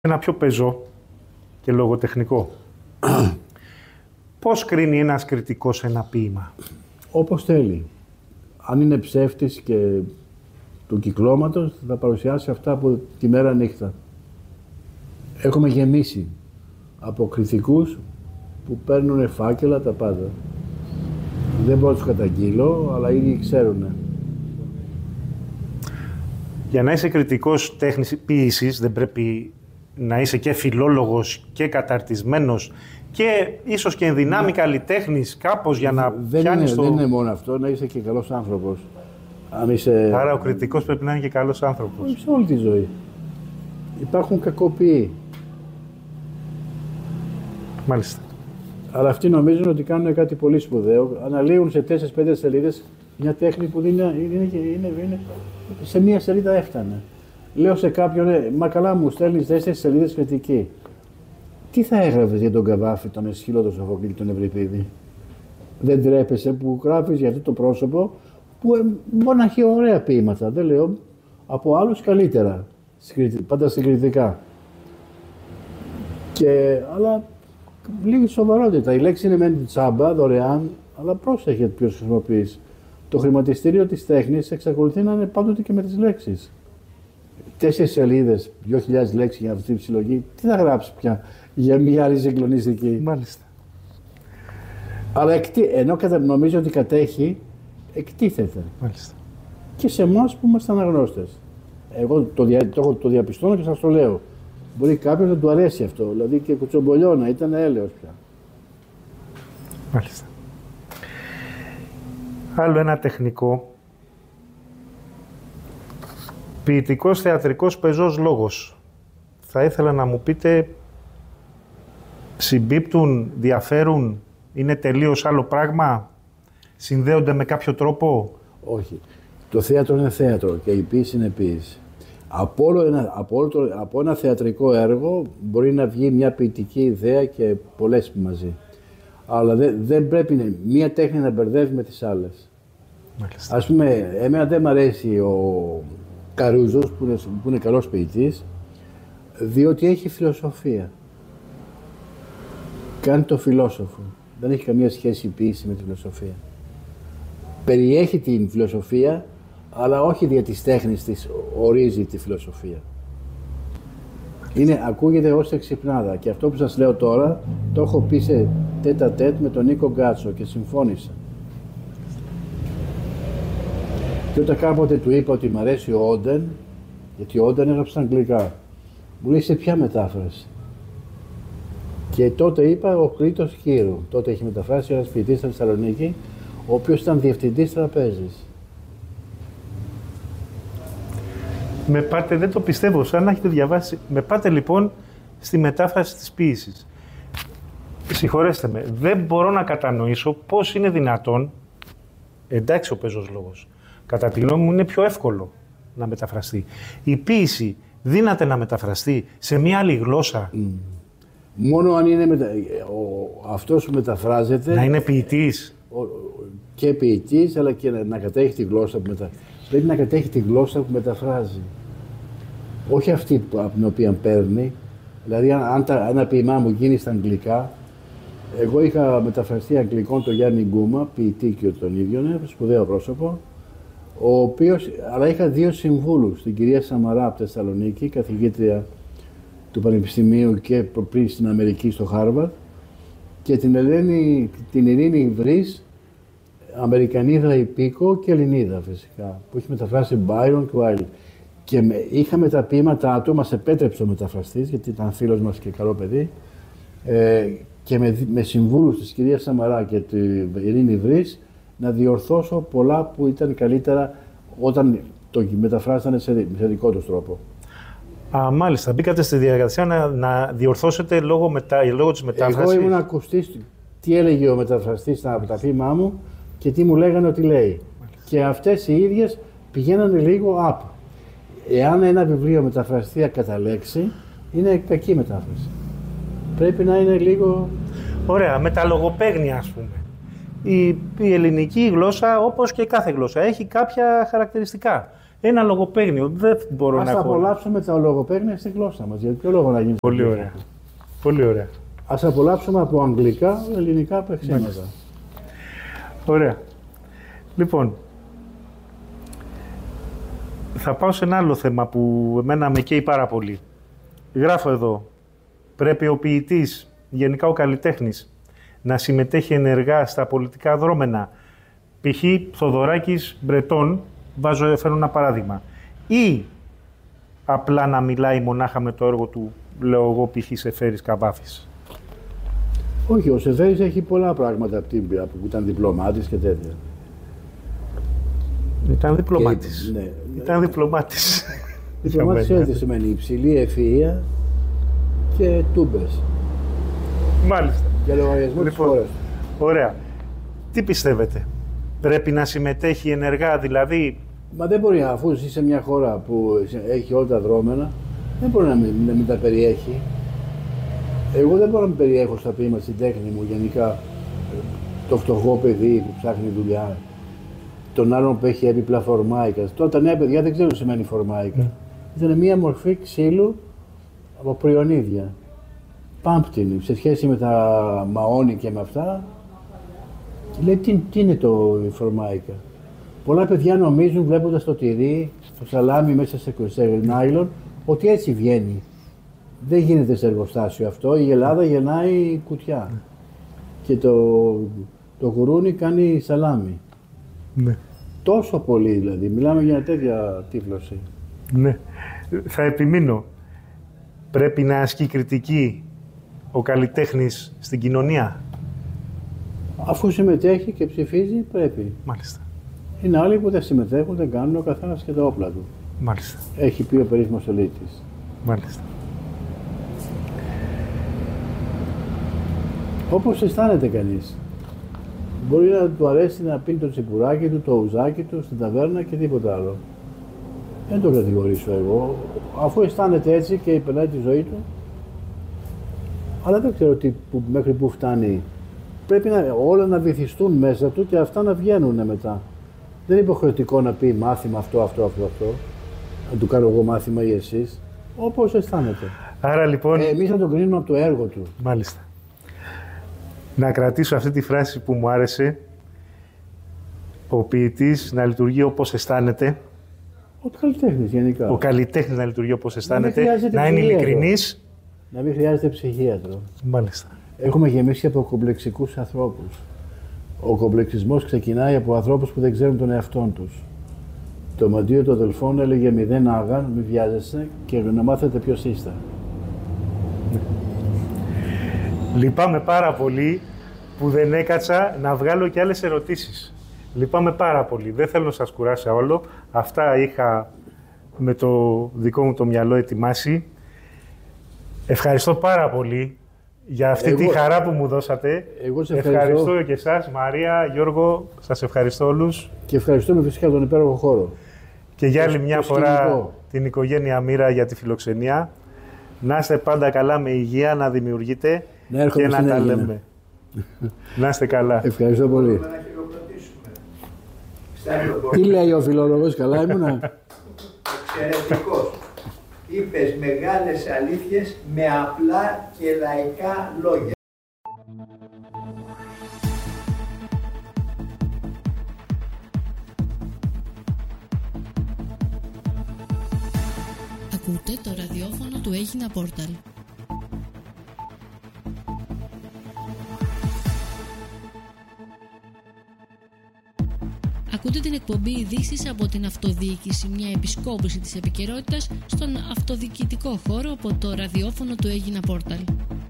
Ένα πιο πεζό και λογοτεχνικό. Πώς κρίνει ένας κριτικός ένα ποίημα? Όπως θέλει. Αν είναι ψεύτης και του κυκλώματος, θα παρουσιάσει αυτά από τη μέρα νύχτα. Έχουμε γεμίσει από κριτικούς που παίρνουν φάκελα τα πάντα. Δεν μπορώ να τους καταγγείλω, αλλά ήδη ξέρουν. Για να είσαι κριτικός τέχνης ποίησης, δεν πρέπει να είσαι και φιλόλογος και καταρτισμένος και ίσως και ενδυνάμει καλλιτέχνης κάπως για να πιάνεις το... Δεν είναι μόνο αυτό, να είσαι και καλός άνθρωπος. Αν είσαι... Άρα ο κριτικός πρέπει να είναι και καλός άνθρωπος. Σε όλη τη ζωή. Υπάρχουν κακοποιοί. Μάλιστα. Αλλά αυτοί νομίζουν ότι κάνουν κάτι πολύ σπουδαίο. Αναλύουν σε 4-5 σελίδες μια τέχνη που είναι σε μία σελίδα έφτανε. Λέω σε κάποιον, μα καλά μου στέλνεις 4 σελίδες κριτική. Τι θα έγραφες για τον Καβάφη, τον Εσχύλο, τον Σοφοκλή, τον Ευρυπίδη? Δεν τρέπεσαι που γράφεις για αυτό το πρόσωπο που μπορεί να έχει ωραία ποίηματα, δεν λέω, από άλλους καλύτερα, πάντα συγκριτικά. Αλλά λίγη σοβαρότητα. Η λέξη είναι μεν τσάμπα, δωρεάν, αλλά πρόσεχε ποιος χρησιμοποιείς. Το χρηματιστήριο της τέχνης εξακολουθεί να είναι πάντοτε και με τις λέξεις. 4 σελίδες, 2.000 λέξεις για αυτή τη συλλογή, τι θα γράψει πια για μια άλλη συγκλονιστική? Μάλιστα. Αλλά ενώ νομίζω ότι κατέχει, εκτίθεται. Μάλιστα. Και σε εμάς που είμαστε αναγνώστες. Εγώ το διαπιστώνω και σας το λέω. Μπορεί κάποιος να του αρέσει αυτό, δηλαδή και κουτσομπολιώνα, ήταν έλεος πια. Μάλιστα. Άλλο ένα τεχνικό. Ποιητικός, θεατρικός, πεζός λόγος. Θα ήθελα να μου πείτε, συμπίπτουν, διαφέρουν, είναι τελείως άλλο πράγμα, συνδέονται με κάποιο τρόπο? Όχι. Το θέατρο είναι θέατρο και η ποίηση είναι ποίηση. Από ένα θεατρικό έργο μπορεί να βγει μια ποιητική ιδέα και πολλές μαζί. Αλλά δεν πρέπει μία τέχνη να μπερδεύει με τις άλλες. Μάλιστα. Ας πούμε, εμένα δεν μ' αρέσει ο Καρούζος που είναι καλός ποιητής, διότι έχει φιλοσοφία. Κάνει το φιλόσοφο. Δεν έχει καμία σχέση η ποίηση με τη φιλοσοφία. Περιέχει την φιλοσοφία, αλλά όχι δια της τέχνης της ορίζει τη φιλοσοφία. Ακούγεται ως εξυπνάδα και αυτό που σας λέω τώρα το έχω πει σε τέτα-τέτ με τον Νίκο Γκάτσο και συμφώνησα. Και όταν κάποτε του είπα ότι μ' αρέσει ο Όντεν, γιατί ο Όντεν έγραψε στα αγγλικά, μου λέει σε ποια μετάφραση? Και τότε είπα ο Κρήτος Κύρου. Τότε έχει μεταφράσει ένας ποιητής στη Θεσσαλονίκη, ο οποίος ήταν διευθυντής τραπέζης. Με πάτε, δεν το πιστεύω, σαν να έχετε διαβάσει. Με πάτε λοιπόν στη μετάφραση της ποίησης. Συγχωρέστε με, δεν μπορώ να κατανοήσω πώς είναι δυνατόν, εντάξει ο πεζός λόγος, κατά τη γνώμη μου είναι πιο εύκολο να μεταφραστεί. Η ποίηση δύναται να μεταφραστεί σε μια άλλη γλώσσα. Μόνο αν είναι αυτός που μεταφράζεται... Να είναι ποιητής. Και ποιητής, αλλά και να κατέχει τη γλώσσα που μεταφράζει. Πρέπει να κατέχει τη γλώσσα που μεταφράζει. Όχι αυτή από την οποία παίρνει. Δηλαδή, αν ένα ποίημά μου γίνει στα αγγλικά, εγώ είχα μεταφραστεί αγγλικών τον Γιάννη Γκούμα, ποιητή και τον ίδιο, σπουδαίο πρόσωπο, αλλά είχα 2 συμβούλους, την κυρία Σαμαρά από τη Θεσσαλονίκη, καθηγήτρια του Πανεπιστημίου και πριν στην Αμερική στο Χάρβαρντ, και την Ειρήνη Βρύς, Αμερικανίδα υπήκο και Ελληνίδα φυσικά, που έχει μεταφράσει Byron και Wilde. Και είχαμε τα ποίηματά του, μας επέτρεψε ο μεταφραστής, γιατί ήταν φίλος μας και καλό παιδί, και με συμβούλους της κυρίας Σαμαρά και του Ειρήνη Βρύς να διορθώσω πολλά που ήταν καλύτερα όταν το μεταφράσανε σε δικό τους τρόπο. Μάλιστα, μπήκατε στη διαδικασία να διορθώσετε λόγω της μετάφρασης. Εγώ ήμουν ακουστής, τι έλεγε ο μεταφραστής από τα ποίημά μου και τι μου λέγανε ότι λέει. Μάλιστα. Και αυτές οι ίδιες πηγαίνανε λίγο up. Εάν ένα βιβλίο μεταφραστεί κατά λέξη, είναι κακή μετάφραση. Πρέπει να είναι λίγο... Ωραία, με τα λογοπαίγνια ας πούμε. Η ελληνική γλώσσα, όπως και κάθε γλώσσα, έχει κάποια χαρακτηριστικά. ένα λογοπαίγνιο. Δεν μπορώ να Ας απολαύσουμε τα λογοπαίγνια στη γλώσσα μας. Γιατί ποιο λόγο να γίνει. Πολύ ωραία. Πολύ ωραία. Ας απολαύσουμε από αγγλικά, ελληνικά παίξιματα. Ωραία. Λοιπόν, θα πάω σε ένα άλλο θέμα που εμένα με καίει πάρα πολύ. Γράφω εδώ, πρέπει ο ποιητής, γενικά ο καλλιτέχνης, να συμμετέχει ενεργά στα πολιτικά δρόμενα. Π.χ. Θοδωράκης, Μπρετών, φέρνω ένα παράδειγμα. Ή απλά να μιλάει μονάχα με το έργο του, λέω εγώ, π.χ. Σεφέρης Καβάφης. Όχι, ο Σεφέρης έχει πολλά πράγματα που ήταν διπλωμάτης και τέτοια. Ήταν διπλωμάτης. Ναι. Ήταν διπλωμάτης. Διπλωμάτης τι σημαίνει, υψηλή ευφυΐα και τούμπες. Μάλιστα. Για λογαριασμό της χώρας. Ωραία. Τι πιστεύετε, πρέπει να συμμετέχει ενεργά, δηλαδή? Μα δεν μπορεί, αφού ζει σε μια χώρα που έχει όλα τα δρόμενα, δεν μπορεί να μην τα περιέχει. Εγώ δεν μπορώ να μην περιέχω στα ποίηματα, στην τέχνη μου γενικά, το φτωχό παιδί που ψάχνει δουλειά, τον άλλον που έχει έπιπλα φορμάικα. Τώρα τα νέα παιδιά δεν ξέρουν τι σημαίνει φορμάικα. Ήταν μια μορφή ξύλου από προϊονίδια. Πάμπτινη, σε σχέση με τα μαόνι και με αυτά. Και λέει τι είναι η φορμάικα. Πολλά παιδιά νομίζουν, βλέποντας το τυρί, το σαλάμι μέσα σε νάιλον, ότι έτσι βγαίνει. Δεν γίνεται σε εργοστάσιο αυτό. Η Ελλάδα γεννάει κουτιά. Και το γουρούνι κάνει σαλάμι. Ναι. Τόσο πολύ δηλαδή. Μιλάμε για τέτοια τύφλωση. Ναι. Θα επιμείνω. Πρέπει να ασκεί κριτική ο καλλιτέχνης στην κοινωνία. Αφού συμμετέχει και ψηφίζει, πρέπει. Μάλιστα. Είναι άλλοι που δεν συμμετέχουν, δεν κάνουν, ο καθένας και τα όπλα του. Μάλιστα. Έχει πει ο περίφημος Ελίτης. Μάλιστα. Όπως αισθάνεται κανείς. Μπορεί να του αρέσει να πίνει το τσιπουράκι του, το ουζάκι του στην ταβέρνα και τίποτα άλλο. Δεν το κατηγορήσω εγώ. Αφού αισθάνεται έτσι και περνάει τη ζωή του, αλλά δεν ξέρω μέχρι πού φτάνει. Πρέπει όλα να βυθιστούν μέσα του και αυτά να βγαίνουν μετά. Δεν είναι υποχρεωτικό να πει μάθημα αυτό. Να του κάνω εγώ μάθημα ή εσείς. Όπως αισθάνεται. Άρα λοιπόν. Εμείς να τον κρίνουμε από το έργο του. Μάλιστα. Να κρατήσω αυτή τη φράση που μου άρεσε. Ο ποιητής να λειτουργεί όπως αισθάνεται. Ο καλλιτέχνης γενικά. Ο καλλιτέχνης να λειτουργεί όπως αισθάνεται. Να είναι ειλικρινής. Να μην χρειάζεται ψυχίατρο. Μάλιστα. Έχουμε γεμίσει από κομπλεξικούς ανθρώπους. Ο κομπλεξισμός ξεκινάει από ανθρώπους που δεν ξέρουν τον εαυτόν τους. Το μαντίο των αδελφών έλεγε «Μηδέν άγαν, μη βιάζεσαι και να μάθετε ποιος είστε». Λυπάμαι πάρα πολύ που δεν έκατσα να βγάλω και άλλες ερωτήσεις. Λυπάμαι πάρα πολύ. Δεν θέλω να σας κουράσω όλο. Αυτά είχα με το δικό μου το μυαλό ετοιμάσει. Ευχαριστώ πάρα πολύ για αυτή τη χαρά που μου δώσατε. Εγώ σε ευχαριστώ και εσάς, Μαρία, Γιώργο, σας ευχαριστώ όλους. Και ευχαριστούμε φυσικά τον υπέροχο χώρο. Και για άλλη μια φορά την οικογένεια Μοίρα για τη φιλοξενία. Να είστε πάντα καλά με υγεία, να δημιουργείτε και να τα λέμε. Να είστε καλά. Ευχαριστώ πολύ. Τι λέει ο φιλόλογος, καλά ήμουνα. Εξαιρετικός. Είπες μεγάλες αλήθειες με απλά και λαϊκά λόγια. Ακούτε το ραδιόφωνο του Έγινα Πόρταλ. Ακούτε την εκπομπή ειδήσεις από την αυτοδιοίκηση, μια επισκόπηση της επικαιρότητας στον αυτοδιοικητικό χώρο από το ραδιόφωνο του Έγινα Πόρταλ.